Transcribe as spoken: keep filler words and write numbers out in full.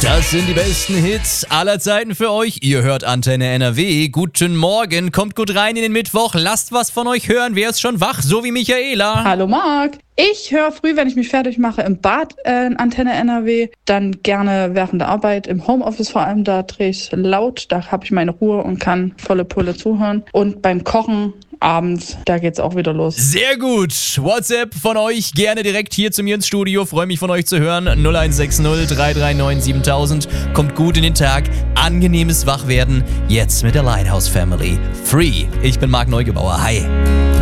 Das sind die besten Hits aller Zeiten für euch. Ihr hört Antenne N R W. Guten Morgen, kommt gut rein in den Mittwoch. Lasst was von euch hören. Wer ist schon wach? So wie Michaela. Hallo Marc. Ich höre früh, wenn ich mich fertig mache, im Bad äh, Antenne N R W. Dann gerne während der Arbeit, im Homeoffice vor allem, da drehe ich laut. Da habe ich meine Ruhe und kann volle Pulle zuhören. Und beim Kochen abends, da geht's auch wieder los. Sehr gut. WhatsApp von euch gerne direkt hier zu mir ins Studio. Freue mich von euch zu hören. null eins sechs null drei drei neun siebentausend. Kommt gut in den Tag. Angenehmes Wachwerden. Jetzt mit der Lighthouse Family. Free. Ich bin Marc Neugebauer. Hi.